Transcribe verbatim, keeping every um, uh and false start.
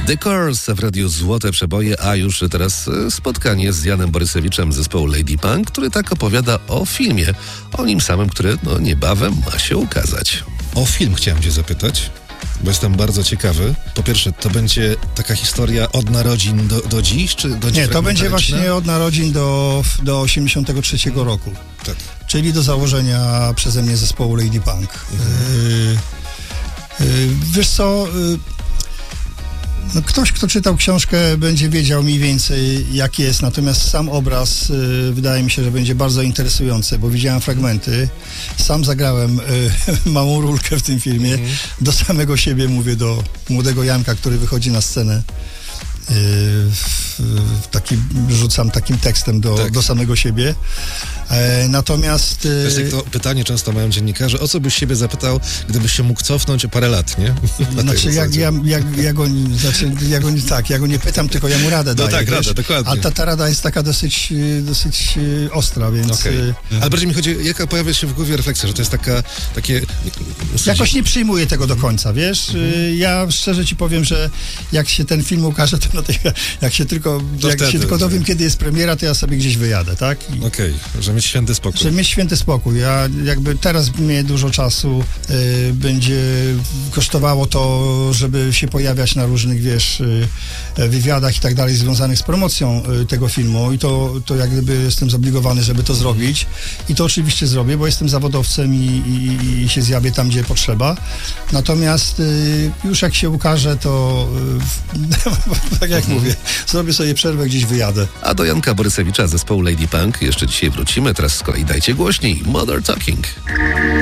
The Course w Radiu Złote Przeboje, a już teraz spotkanie z Janem Borysewiczem z zespołu Lady Punk, który tak opowiada o filmie, o nim samym, który no, niebawem ma się ukazać. O film chciałem cię zapytać, bo jestem bardzo ciekawy. Po pierwsze, to będzie taka historia od narodzin do, do dziś, czy do Nie, to będzie właśnie od narodzin do, do osiemdziesiątego trzeciego roku. Tak. Czyli do założenia przeze mnie zespołu Lady Punk. Mhm. Yy, yy, wiesz co... Yy, No ktoś, kto czytał książkę, będzie wiedział mniej więcej, jak jest, natomiast sam obraz y, wydaje mi się, że będzie bardzo interesujący, bo widziałem fragmenty, sam zagrałem y, małą rulkę w tym filmie, mm. do samego siebie mówię, do młodego Janka, który wychodzi na scenę. Yy, w, w taki, rzucam takim tekstem do, tak. do samego siebie. E, natomiast... To jest jak to pytanie często mają dziennikarze, o co byś siebie zapytał, gdybyś się mógł cofnąć o parę lat, nie? Znaczy, jak, ja, jak, ja, go, znaczy ja go tak, ja go nie pytam, tylko ja mu radę daję. No tak, wiesz? rada, dokładnie. A ta, ta rada jest taka dosyć, dosyć ostra, więc... Okay. Ale bardziej mi chodzi, jaka pojawia się w głowie refleksja, że to jest taka, takie... Jakoś nie przyjmuję tego do końca, wiesz? Mhm. Ja szczerze ci powiem, że jak się ten film ukaże, to no to jak się tylko, jak wtedy, się tylko dowiem, że... kiedy jest premiera, to ja sobie gdzieś wyjadę, tak? Okej, okay, że mieć święty spokój. Że mieć święty spokój. Ja jakby teraz mnie dużo czasu y, będzie kosztowało to, żeby się pojawiać na różnych, wiesz, y, wywiadach i tak dalej, związanych z promocją y, tego filmu i to, to jak gdyby jestem zobligowany, żeby to zrobić i to oczywiście zrobię, bo jestem zawodowcem i, i, i się zjawię tam, gdzie potrzeba. Natomiast y, już jak się ukaże, to y, tak jak mówię, zrobię sobie przerwę, gdzieś wyjadę. A do Janka Borysewicza zespołu Lady Punk jeszcze dzisiaj wrócimy. Teraz z kolei dajcie głośniej. Mother Talking.